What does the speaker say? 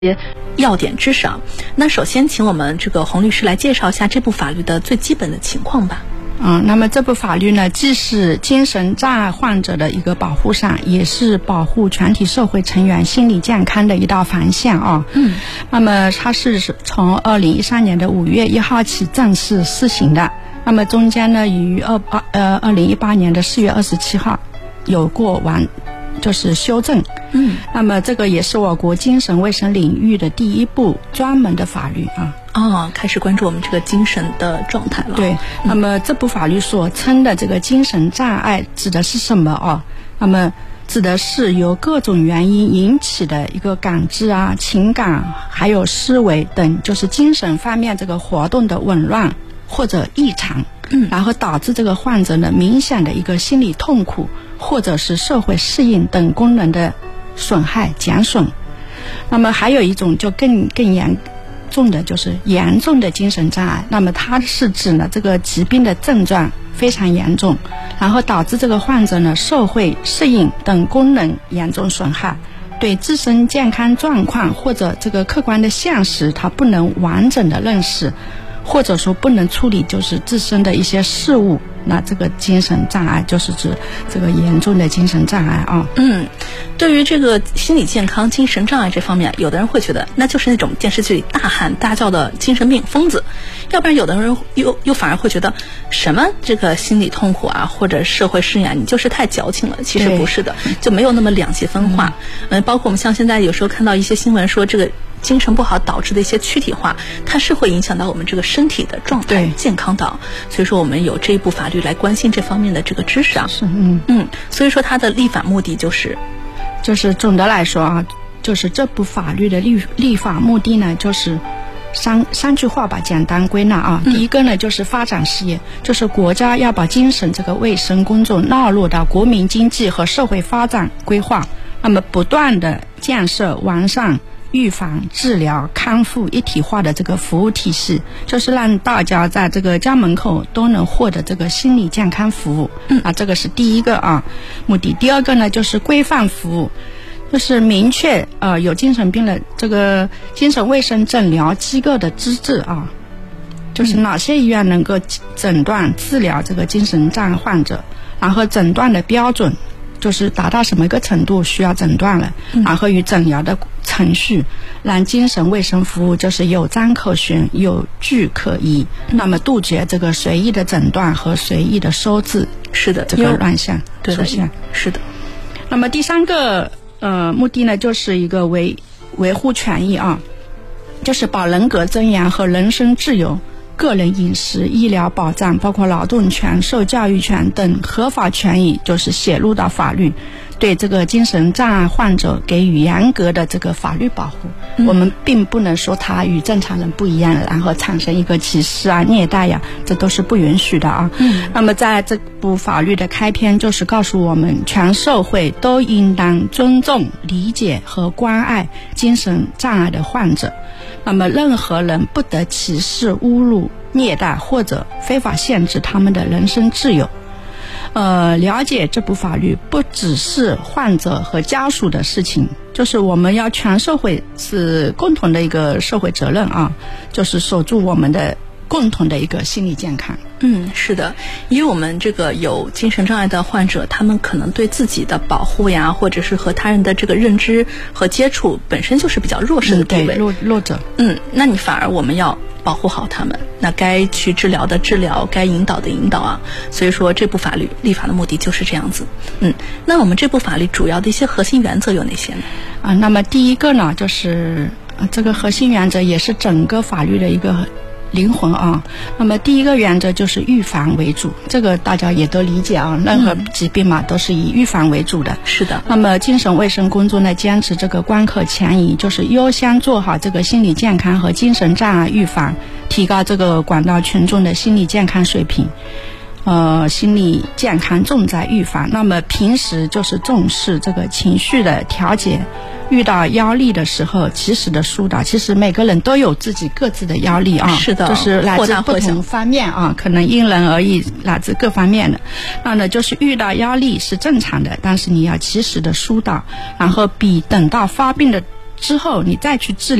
要点知识啊。那首先请我们这个洪律师来介绍一下这部法律的最基本的情况吧。 那么这部法律呢，既是精神障碍患者的一个保护伞，也是保护全体社会成员心理健康的一道防线啊。那么它是从2013年的5月1号起正式施行的。那么中间呢，于2018年的4月27号有过就是修正。那么这个也是我国精神卫生领域的第一部专门的法律啊。 开始关注我们这个精神的状态了。 对，那么这部法律所称的这个精神障碍指的是什么啊？那么指的是由各种原因引起的一个感知啊、情感还有思维等，就是精神方面这个活动的紊乱或者异常，然后导致这个患者呢明显的一个心理痛苦或者是社会适应等功能的损害减损。那么还有一种就更严重的，就是严重的精神障碍。那么它是指呢这个疾病的症状非常严重，然后导致这个患者呢社会适应等功能严重损害，对自身健康状况或者这个客观的现实他不能完整的认识，或者说不能处理就是自身的一些事物，那这个精神障碍就是指这个严重的精神障碍啊。 对于这个心理健康、精神障碍这方面，有的人会觉得那就是那种电视剧里大喊大叫的精神病疯子，要不然有的人又反而会觉得什么这个心理痛苦啊或者社会适应啊，你就是太矫情了。其实不是的，就没有那么两极分化。包括我们像现在有时候看到一些新闻说这个精神不好导致的一些躯体化，它是会影响到我们这个身体的状态健康的。所以说我们有这一部法律来关心这方面的这个知识啊。所以说它的立法目的就是总的来说啊，就是这部法律的立法目的呢，就是三句话吧，简单归纳啊。第一个呢，就是发展事业，就是国家要把精神这个卫生工作纳入到国民经济和社会发展规划，那么不断的建设完善预防、治疗、康复一体化的这个服务体系，就是让大家在这个家门口都能获得这个心理健康服务。这个是第一个目的。第二个呢，就是规范服务，就是明确有精神病的这个精神卫生诊疗机构的资质就是哪些医院能够诊断治疗这个精神障碍患者，然后诊断的标准就是达到什么一个程度需要诊断了，然后与诊疗的程序，让精神卫生服务就是有章可循、有据可依，那么杜绝这个随意的诊断和随意的收治， 是的， 这个乱象出现。 是的。 那么第三个目的呢，就是一个维护权益就是把人格尊严和人身自由、个人隐私、医疗保障，包括劳动权、受教育权等合法权益，就是写入到法律，对这个精神障碍患者给予严格的这个法律保护。我们并不能说他与正常人不一样，然后产生一个歧视虐待这都是不允许的那么在这部法律的开篇就是告诉我们，全社会都应当尊重、理解和关爱精神障碍的患者，那么任何人不得歧视、侮辱、虐待或者非法限制他们的人身自由。了解这部法律不只是患者和家属的事情，就是我们要全社会是共同的一个社会责任就是守住我们的共同的一个心理健康。 是的，因为我们这个有精神障碍的患者，他们可能对自己的保护或者是和他人的这个认知和接触本身就是比较弱势的地位， 弱者。 那你反而我们要保护好他们，那该去治疗的治疗，该引导的引导所以说这部法律立法的目的就是这样子。那我们这部法律主要的一些核心原则有哪些呢？ 那么第一个呢，就是这个核心原则也是整个法律的一个灵魂那么第一个原则就是预防为主，这个大家也都理解任何疾病都是以预防为主的。 是的。 那么精神卫生工作呢，坚持这个关克前移，就是优先做好这个心理健康和精神障碍预防，提高这个广大群众的心理健康水平。心理健康重在预防，那么平时就是重视这个情绪的调节，遇到压力的时候及时的疏导。其实每个人都有自己各自的压力是的， 就是来自不同方面可能因人而异，来自各方面的。那呢，就是遇到压力是正常的，但是你要及时的疏导，然后比等到发病的之后你再去治疗。